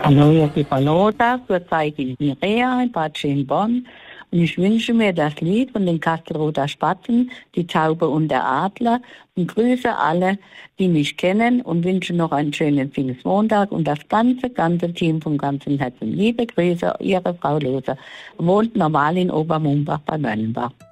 Hallo, hier ist die Frau Lothar, zurzeit in Rea, in Bad Schönborn. Und ich wünsche mir das Lied von den Kastelruther Spatzen, die Taube und der Adler, und grüße alle, die mich kennen, und wünsche noch einen schönen Pfingstmontag und das ganze Team vom ganzen Herzen. Liebe Grüße, Ihre Frau Lothar. Wohnt normal in Obermumbach bei Möllenbach.